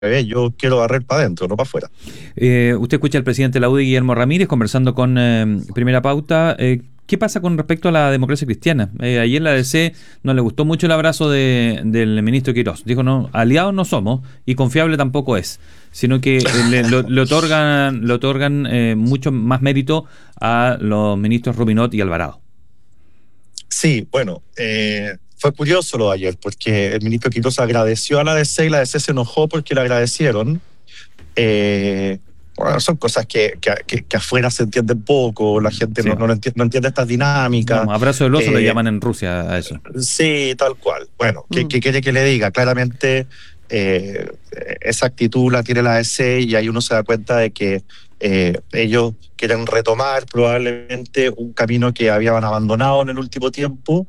yo quiero barrer para adentro, no para afuera. Usted escucha al presidente de la UDI, Guillermo Ramírez, conversando con Primera Pauta. ¿Qué pasa con respecto a la democracia cristiana? Ayer la DC no le gustó mucho el abrazo del ministro Quirós. Dijo, no, aliados no somos y confiable tampoco es, sino que le otorgan mucho más mérito a los ministros Rubinot y Alvarado. Sí, bueno, fue curioso lo de ayer, porque el ministro Quirós agradeció a la DC y la DC se enojó porque le agradecieron. Bueno, son cosas que afuera se entienden poco, la gente sí. no entiende estas dinámicas. No, abrazo del oso le llaman en Rusia a eso. Sí, tal cual. Bueno, ¿qué quiere que le diga? Claramente esa actitud la tiene la DC y ahí uno se da cuenta de que ellos quieren retomar probablemente un camino que habían abandonado en el último tiempo,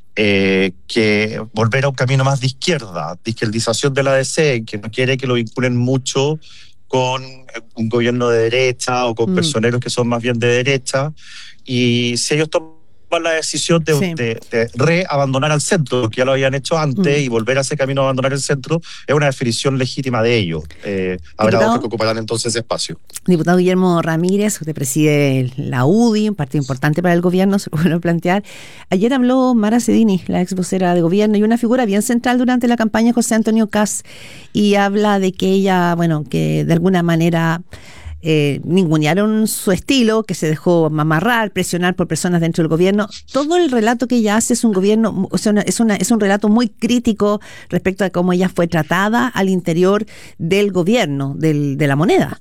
que volver a un camino más de izquierda, de izquierdización de la DC, que no quiere que lo vinculen mucho con un gobierno de derecha o con personeros que son más bien de derecha, y si ellos toman la decisión de reabandonar al centro, porque ya lo habían hecho antes, y volver a ese camino a abandonar el centro, es una definición legítima de ellos. Habrá otros que ocuparán entonces ese espacio. Diputado Guillermo Ramírez, usted preside la UDI, un partido importante para el gobierno, se lo puedo plantear. Ayer habló Mara Cedini, la ex vocera de gobierno, y una figura bien central durante la campaña de José Antonio Kast, y habla de que ella, bueno, que de alguna manera ningunearon su estilo, que se dejó amarrar, presionar por personas dentro del gobierno. Todo el relato que ella hace es un gobierno, o sea, es un relato muy crítico respecto a cómo ella fue tratada al interior del gobierno, de la moneda.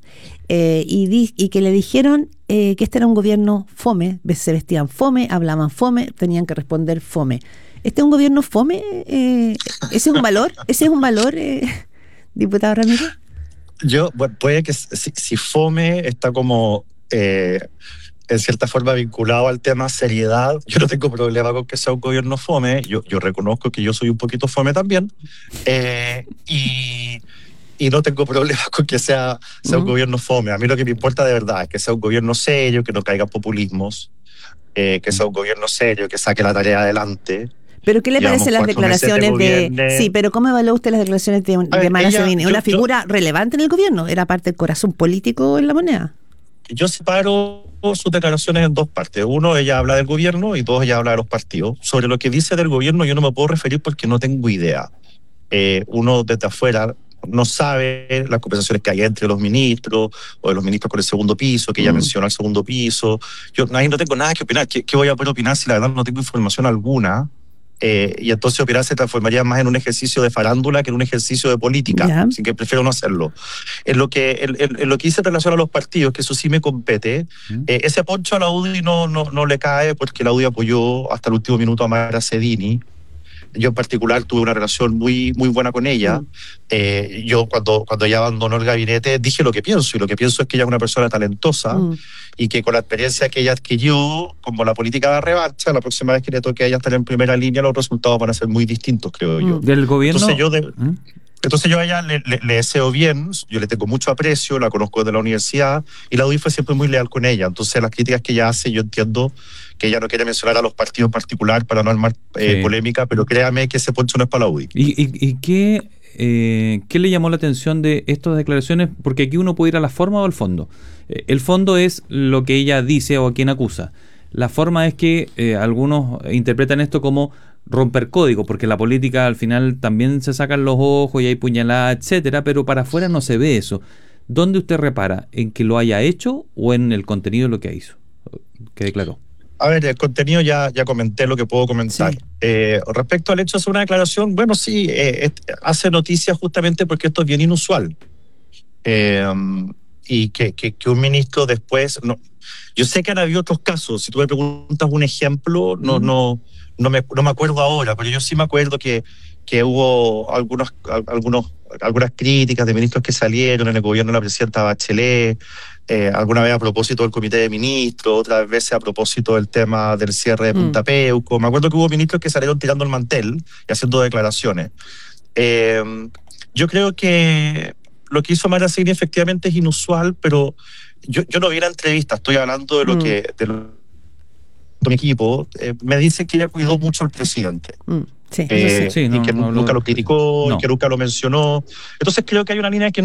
Y que le dijeron que este era un gobierno fome, se vestían fome, hablaban fome, tenían que responder fome. ¿Este es un gobierno fome? ¿Ese es un valor? ¿Ese es un valor, diputado Ramírez? Puede que si fome está como en cierta forma vinculado al tema seriedad, yo no tengo problema con que sea un gobierno fome, yo reconozco que yo soy un poquito fome también, y no tengo problema con que sea un gobierno fome. A mí lo que me importa de verdad es que sea un gobierno serio, que no caiga populismos, que sea un gobierno serio, que saque la tarea adelante. ¿Pero qué le parecen las declaraciones Sí, pero ¿cómo evalúa usted las declaraciones de Mara Cedini? ¿Una figura relevante en el gobierno? ¿Era parte del corazón político en la moneda? Yo separo sus declaraciones en dos partes. Uno, ella habla del gobierno, y dos, ella habla de los partidos. Sobre lo que dice del gobierno yo no me puedo referir porque no tengo idea. Uno desde afuera no sabe las conversaciones que hay entre los ministros o de los ministros con el segundo piso, que ella menciona el segundo piso. Yo ahí no tengo nada que opinar. ¿Qué voy a poder opinar si la verdad no tengo información alguna? Y entonces opinar se transformaría más en un ejercicio de farándula que en un ejercicio de política, así que prefiero no hacerlo. En lo que dice en relación a los partidos, que eso sí me compete, ese poncho a la UDI no le cae, porque la UDI apoyó hasta el último minuto a Mara Cedini. Yo en particular tuve una relación muy, muy buena con ella. Yo cuando ella abandonó el gabinete dije lo que pienso, y lo que pienso es que ella es una persona talentosa, y que con la experiencia que ella adquirió, como la política de revancha, la próxima vez que le toque a ella estar en primera línea, los resultados van a ser muy distintos, creo yo. ¿Del gobierno? Entonces yo a ella le deseo bien, yo le tengo mucho aprecio, la conozco desde la universidad, y la UDI fue siempre muy leal con ella. Entonces las críticas que ella hace, yo entiendo que ella no quiere mencionar a los partidos en particular para no armar polémica, pero créame que ese poncho no es para la UDI. ¿Y qué le llamó la atención de estas declaraciones? Porque aquí uno puede ir a la forma o al fondo. El fondo es lo que ella dice o a quien acusa. La forma es que algunos interpretan esto como romper código, porque la política al final también se sacan los ojos y hay puñaladas, etcétera, pero para afuera no se ve eso. ¿Dónde usted repara? ¿En que lo haya hecho o en el contenido de lo que hizo? ¿Qué declaró? A ver, el contenido ya comenté lo que puedo comentar. Sí. Respecto al hecho de hacer una declaración, bueno, sí, hace noticia justamente porque esto es bien inusual. Y que un ministro después... Yo sé que han habido otros casos. Si tú me preguntas un ejemplo, no me acuerdo ahora, pero yo sí me acuerdo que hubo algunas críticas de ministros que salieron en el gobierno de la presidenta Bachelet, alguna vez a propósito del comité de ministros, otras veces a propósito del tema del cierre de Punta Peuco. Me acuerdo que hubo ministros que salieron tirando el mantel y haciendo declaraciones. Yo creo que lo que hizo Mara Cedini efectivamente es inusual, pero yo no vi la entrevista, estoy hablando de lo que... de mi equipo, me dice que ella cuidó mucho al presidente. Sí, Sí, y que nunca lo criticó, No. que nunca lo mencionó. Entonces creo que hay una línea que